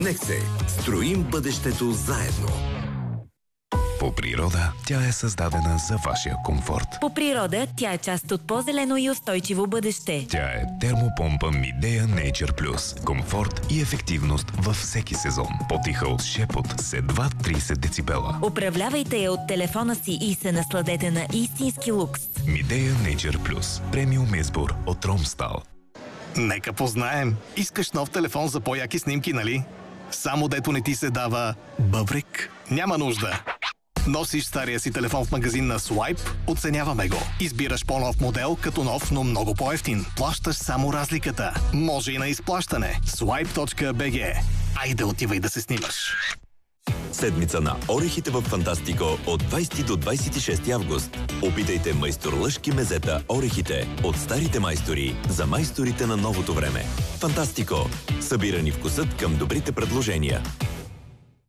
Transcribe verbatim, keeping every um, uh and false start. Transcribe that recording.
Нексей. Строим бъдещето заедно. По природа тя е създадена за вашия комфорт. По природа тя е част от по-зелено и устойчиво бъдеще. Тя е термопомпа Midea Nature Plus. Комфорт и ефективност във всеки сезон. По-тиха от шепот с едва трийсет децибела. Управлявайте я от телефона си и се насладете на истински лукс. Midea Nature Plus. Премиум избор от Ромстал. Нека познаем. Искаш нов телефон за по-яки снимки, нали? Само дето не ти се дава бъбрик? Няма нужда. Носиш стария си телефон в магазин на Swipe, оценяваме го. Избираш по-нов модел, като нов, но много по-евтин. Плащаш само разликата. Може и на изплащане. Swipe точка би джи. Айде отивай да се снимаш. Седмица на орехите в Фантастико от двайсети до двайсет и шести август. Опитайте майстор лъжки мезета орехите от старите майстори за майсторите на новото време. Фантастико. Събирани вкусът към добрите предложения.